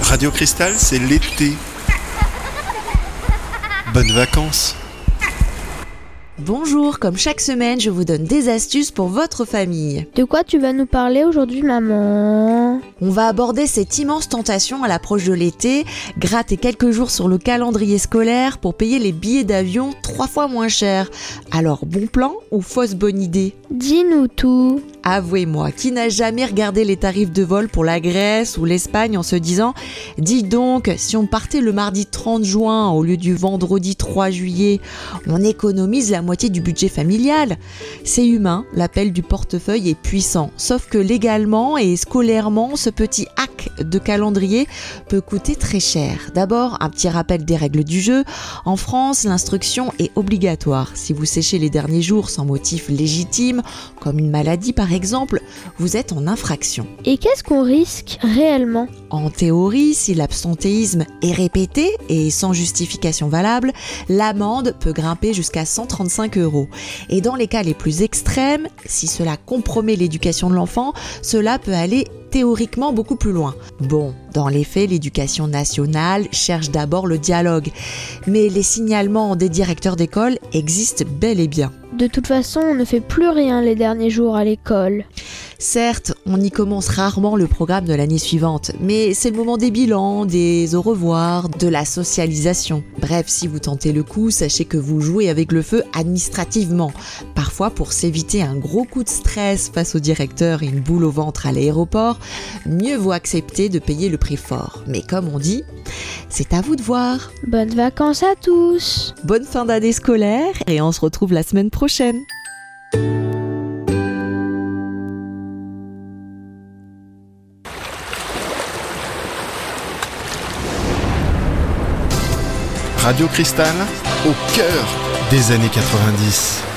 Radio Cristal, c'est l'été. Bonnes vacances. Bonjour, comme chaque semaine, je vous donne des astuces pour votre famille. De quoi tu vas nous parler aujourd'hui, maman ? On va aborder cette immense tentation à l'approche de l'été, gratter quelques jours sur le calendrier scolaire pour payer les billets d'avion 3 fois moins cher. Alors, bon plan ou fausse bonne idée ? Dis-nous tout. Avouez-moi, qui n'a jamais regardé les tarifs de vol pour la Grèce ou l'Espagne en se disant « Dis donc, si on partait le mardi 30 juin au lieu du vendredi 3 juillet, on économise la moitié du budget familial ». C'est humain, l'appel du portefeuille est puissant, sauf que légalement et scolairement, ce petit hack de calendrier peut coûter très cher. D'abord, un petit rappel des règles du jeu. En France, l'instruction est obligatoire. Si vous séchez les derniers jours sans motif légitime, comme une maladie par exemple, vous êtes en infraction. Et qu'est-ce qu'on risque réellement ? En théorie, si l'absentéisme est répété et sans justification valable, l'amende peut grimper jusqu'à 135 €. Et dans les cas les plus extrêmes, si cela compromet l'éducation de l'enfant, cela peut aller théoriquement beaucoup plus loin. Bon, dans les faits, l'éducation nationale cherche d'abord le dialogue, mais les signalements des directeurs d'école existent bel et bien. De toute façon, on ne fait plus rien les derniers jours à l'école. Certes, on y commence rarement le programme de l'année suivante, mais c'est le moment des bilans, des au revoir, de la socialisation. Bref, si vous tentez le coup, sachez que vous jouez avec le feu administrativement. Parfois, pour s'éviter un gros coup de stress face au directeur et une boule au ventre à l'aéroport, mieux vaut accepter de payer le prix fort. Mais comme on dit, c'est à vous de voir. Bonnes vacances à tous. Bonne fin d'année scolaire et on se retrouve la semaine prochaine. Radio Cristal, au cœur des années 90.